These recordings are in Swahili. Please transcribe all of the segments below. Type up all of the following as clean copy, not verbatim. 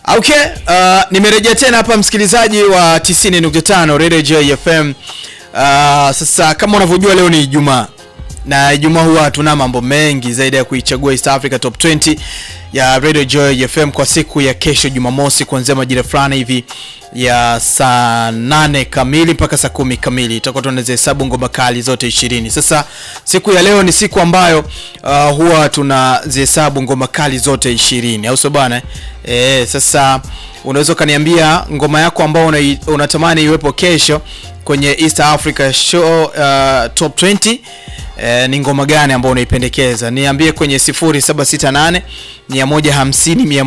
Okay, nimerejea tena hapa msikilizaji wa 90.5 Radio Joy FM. Sasa kama unavyojua leo ni Ijumaa. Na Ijumaa huwa tuna mambo mengi zaidi ya kuichagua East Africa Top 20 ya Radio Joy FM kwa siku ya kesho Jumamosi kuanzia majira fulani hivi ya saa 8 kamili mpaka saa 10 kamili. Tutakuwa tunahesabu ngoma kali zote 20. Sasa siku ya leo ni siku ambayo huwa tunazihesabu ngoma kali zote 20. Au sio bana? Sasa unaweza kaniambia ngoma yako ambayo unatamani iwepo kesho kwenye East Africa Show Top 20 ni ngoma gani ambayo unaipendekeza? Niambie kwenye 0768 150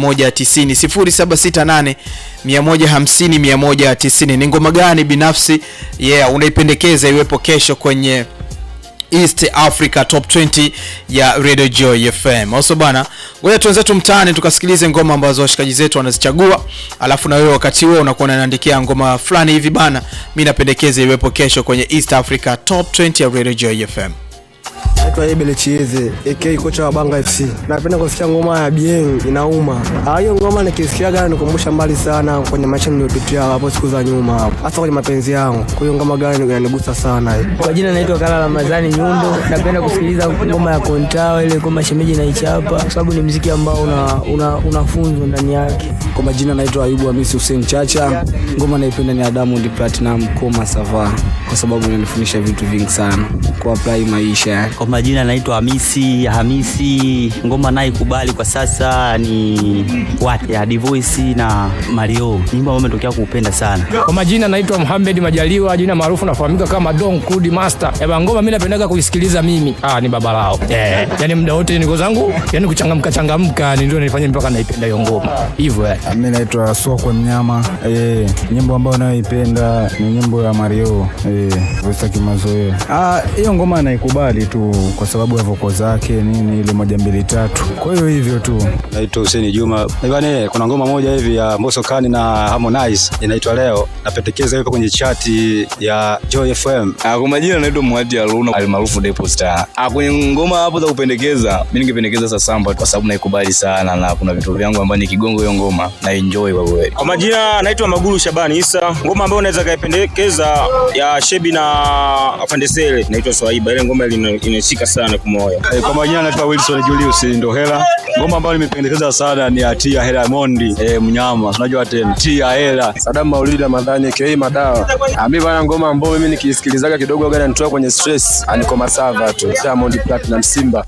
190 0768 150 190. Ni ngoma gani binafsi unaipendekeza iwepo kesho kwenye East Africa Top 20 ya Radio Joy FM. Also bana, ngoja tuanze mtaani tukasikilize ngoma ambazo washikaji zetu wanazichagua, alafu na wewe wakati huo unakuwa unaandikia ngoma fulani hivi bana, mimi napendekeza iwepo kesho kwenye East Africa Top 20 ya Radio Joy FM. Naitwa Ebele Chieze, AK kocha wa Banga FC. Napenda kusikia ngoma ya Bien inauma. Hiyo ngoma nikisikia gani nikumbusha mbali sana kwenye maisha niliyopitia hapo siku za nyuma hapo. Hasa kwenye mapenzi yangu. Kwa hiyo ngoma gani inanigusa sana hiyo. Kwa jina naitwa Kala Ramadhani Nyundo. Napenda kusikiliza ngoma ya Kontawa ile ngoma shemeji na ichapa kwa sababu ni muziki ambao una funzo ndani yake. Kwa majina naitwa Ayubu Hamisi Hussein Chacha. Ngoma naipenda ni Diamond Platinum Koma Sava kwa sababu inanifundisha vitu vingi sana kwa apply maisha. Kwa majina naitwa Hamisi, ngoma naikubali kwa sasa ni Wate ya Divoice na Mario. Nyimbo ambayo umetokea kuupenda sana. Kwa majina naitwa Muhammad Majaliwa, jina maarufu nafahamika kama Don Kudi Master. Ngoma mimi napendaga kuisikiliza mimi. Ni baba lao. Yaani muda wote niko zangu, yaani kuchangamka ndio nilifanya mpaka naipenda hiyo ngoma. Hivyo mimi naitwa Sokwe Mnyama. Nyimbo ambayo naipenda ni nyimbo ya Mario. Voice Kimazoea. Hiyo ngoma naikubali tu kwa sababu ya voko zake nini ile 1 2 3. Kwa hiyo hivyo tu. Naitwa Hussein Juma. Bwana, kuna ngoma moja hivi ya Mbosso Kani na Harmonize inaitwa Leo. Napendekeza ipo kwenye chati ya Joy FM. Kwa majina naitwa Muhadi Aluna almaarufu Depo Star. Kwenye ngoma hapo za kupendekeza, mimi ningependekeza Sasamba kwa sababu naikubali sana na kuna vitu vyangu ambavyo ni kigongo hiyo ngoma na enjoy kwa kweli. Kwa majina naitwa Maguru Shabani Isa. Ngoma ambayo unaweza kaipendekeza ya Shebi na Afandesele inaitwa Swaiba. Ile ngoma inashika sana kwa moyo. Kwa majina naitwa Wilson Julius Ndohela. Ngoma ambayo nimependekeza sana ni Atia Hela Mondi Mnyama. Unajua tena Tia Hela Sadam Maulida Madhani KA Madawa. Mimi bana ngoma ambayo mimi nikisikilizaga kidogo gani nitoa kwenye stress Anikoma Sava tu. Diamond Platinum Simba.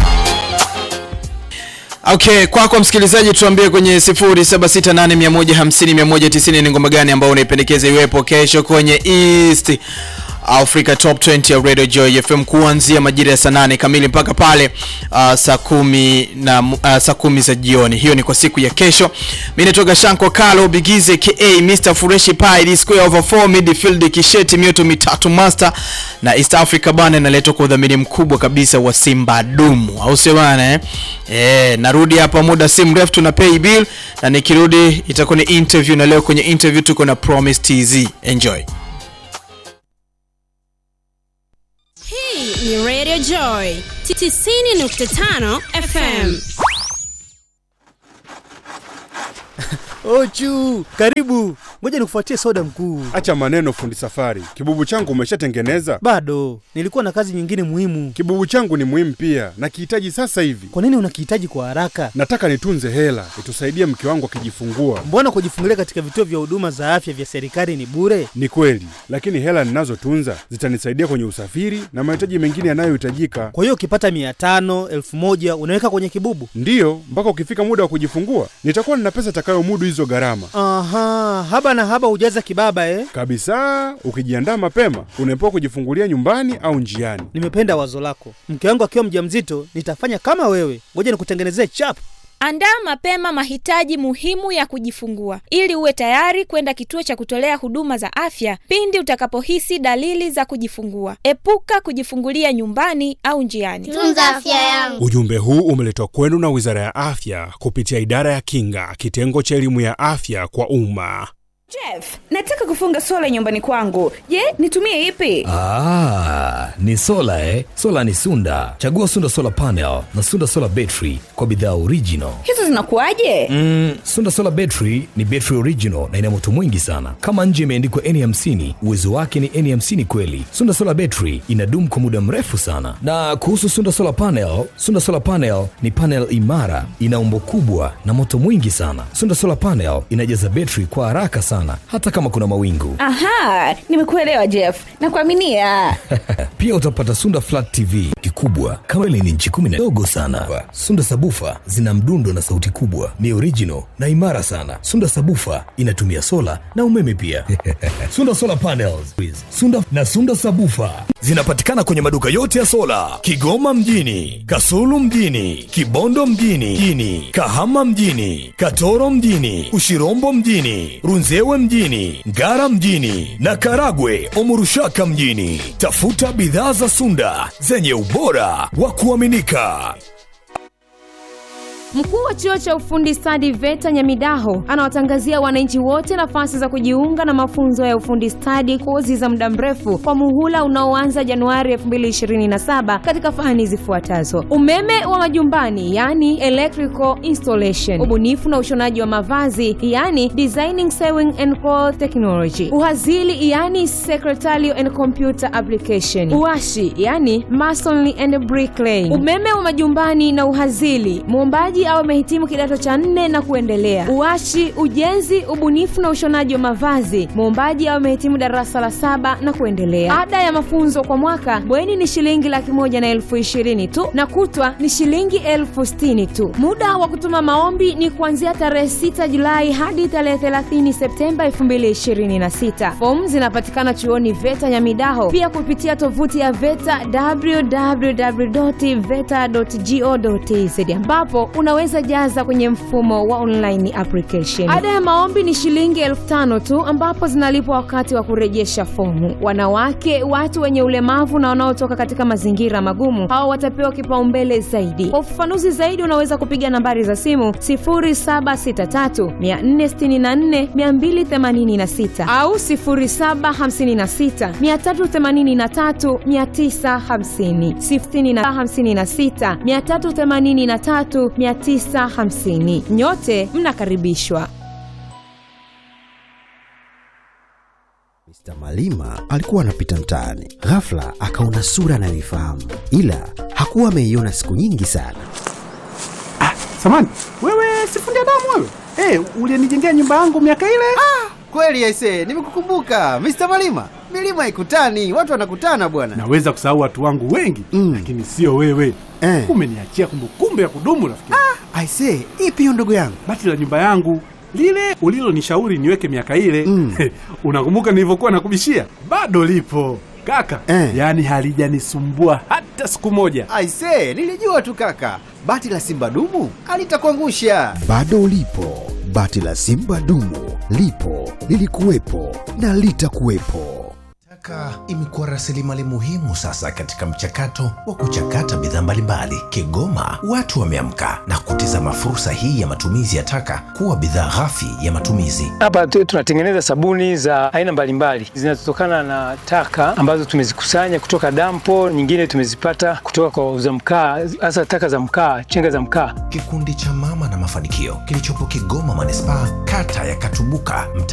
Okay, kwako msikilizaji tuambie kwenye 0768 150 190 ni ngoma gani ambayo unaipendekeza iwepo kesho kwenye East Africa Top 20 ya Radio Joy FM kuanzia majira ya saa 8 kamili mpaka pale saa 10 za jioni. Hiyo ni kwa siku ya kesho. Mimi natoka Shanko Kalo Bigize KA Mr Fresh Pie Square over 4 midfield Kisheti mioto mitatu master na East Africa bana inaletwa kwa udhamini mkubwa kabisa wa Simba Dumu. Au sio bana narudi hapa muda si mrefu tuna pay bill na nikirudi itakuwa ni interview na leo kwenye interview tuko na Promise TZ. Enjoy. Hii ni Radio Joy 90.5 FM. Ochu, karibu. Ngoja nikufuatie soda mkuu. Acha maneno fundi safari. Kibubu changu umeshatengeneza? Bado, nilikuwa na kazi nyingine muhimu. Kibubu changu ni muhimu pia, nakihitaji sasa hivi. Kwa nini unakihitaji kwa haraka? Nataka nitunze hela, itusaidie mke wangu akijifungua. Mbona kujifungulia katika vituo vya huduma za afya vya serikali ni bure? Ni kweli, lakini hela ninazotunza zitanisaidia kwenye usafiri na mahitaji mengine yanayohitajika. Kwa hiyo ukipata 500, 1000 unaweka kwenye kibubu? Ndiyo, mpaka ukifika muda wa kujifungua, nitakuwa nina pesa itakayomudu hizo gharama. Aha, haba na haba hujaza kibaba Kabisa, ukijiandaa mapema, unaepuka kujifungulia nyumbani au njiani. Nimependa wazo lako. Mke wangu akiwa mjamzito, nitafanya kama wewe. Ngoja nikutengenezee chap. Andaa mapema mahitaji muhimu ya kujifungua ili uwe tayari kwenda kituo cha kutolea huduma za afya pindi utakapohisi dalili za kujifungua. Epuka kujifungulia nyumbani au njiani. Tunza afya yangu. Ujumbe huu umeletwa kwenu na Wizara ya Afya kupitia Idara ya Kinga, kitengo cha elimu ya afya kwa umma. Jeff, nataka kufunga sola nyumbani kwangu. Je, nitumie ipi? Ni sola Sola ni Sunda. Chagua Sunda Solar Panel na Sunda Solar Battery kwa bidhaa original. Hizo zinakuaje? Sunda Solar Battery ni battery original na ina moto mwingi sana. Kama nje imeandikwa N50, uwezo wake ni N50 kweli. Sunda Solar Battery inadumu kwa muda mrefu sana. Na kuhusu Sunda Solar Panel ni panel imara, ina umbo kubwa na moto mwingi sana. Sunda Solar Panel inajaza battery kwa haraka sana hata kama kuna mawingu. Aha, nimekuelewa Jeff. Nakuaminia. Pia utapata Sunda Flat TV kikubwa kama ile ni inchi 10 dogo sana. Sunda Sabufa zina mdundo na sauti kubwa, ni original na imara sana. Sunda Sabufa inatumia sola na umeme pia. Sunda Solar Panels, Sunda Sabufa zinapatikana kwenye maduka yote ya sola Kigoma mjini, Kasulu mjini, Kibondo mjini, Kahama mjini, Katoro mjini, Ushirombo mjini, Runzewe mjini, Ngara mjini na Karagwe Omurushaka mjini. Tafuta bidhaa za Sunda zenye ubora wa kuaminika. Mkuu wa chuo cha ufundi stadi VETA Nyamidaho anawatangazia wananchi wote nafasi za kujiunga na mafunzo ya ufundi stadi, kozi za muda mrefu kwa muhula unaoanza Januari 2027 katika fani zifuatazo: umeme wa majumbani, yani electrical installation; ubunifu na ushonaji wa mavazi, yani designing sewing and cloth technology; uhazili, yani secretarial and computer application; uashi, yani masonry and bricklaying. Umeme wa majumbani na uhazili, muombaji au amehitimu kidato cha 4 na kuendelea. Uashi, ujenzi, ubunifu na ushonaji wa mavazi, muombaji au amehitimu darasa la 7 na kuendelea. Ada ya mafunzo kwa mwaka bweni ni shilingi 120,000 tu na kutwa ni shilingi 60,000 tu. Muda wa kutuma maombi ni kuanzia tarehe 6 Julai hadi tarehe 30 Septemba 2026. Fomu zinapatikana chuoni VETA Nyamidaho, pia kupitia tovuti ya VETA www.veta.go.tz ambapo unaweza jaza kwenye mfumo wa online application. Ada ya maombi ni shilingi 5,000 tu ambapo zinalipwa wakati wa kurejesha fomu. Wanawake, watu wenye ulemavu na wanaotoka katika mazingira magumu, hao watapewa kipaumbele zaidi. Kwa ufafanuzi zaidi unaweza kupiga nambari za simu 0763 464 286 au 0756 383 950, 0656 383 950. Nyote mnakaribishwa. Mr. Malima alikuwa anapita mtaani, ghafla akaona sura anayoifahamu, ila hakuwa ameiona siku nyingi sana. Samani, wewe si fundi damu wewe? Ulinijengea nyumba yangu miaka ile? Kweli aisee, nimekukumbuka Mr. Malima. Milima haikutani, watu wanakutana bwana. Naweza kusahau watu wangu wengi, lakini sio wewe. Umeniachia kumbukumbu ya kudumu rafiki. Aisee, ipi hiyo ndugu yangu? Bati la nyumba yangu lile ulilonishauri niweke miaka ile. Unakumbuka nilivyokuwa nakubishia? Bado lipo kaka. Yaani halijanisumbua hata siku moja. Aisee, nilijua tu kaka. Bati la Simba dumu alitakuangusha. Bado lipo bati la Simba dumu, lipo, lilikuwepo na litakuwepo. Taka imekuwa rasilimali muhimu sasa katika mchakato wa kuchakata bidhaa mbalimbali. Kigoma watu wameamka na kutizama fursa hii ya matumizi ya taka kuwa bidhaa ghafi ya matumizi. Hapa tunatengeneza sabuni za aina mbalimbali zinazotokana na taka ambazo tumezikusanya kutoka dampo, nyingine tumezipata kutoka kwa wauza mkaa, hasa taka za mkaa, chenga za mkaa. Kikundi cha Mama na Mafanikio kilichopo Kigoma Manispaa, kata ya Katubuka,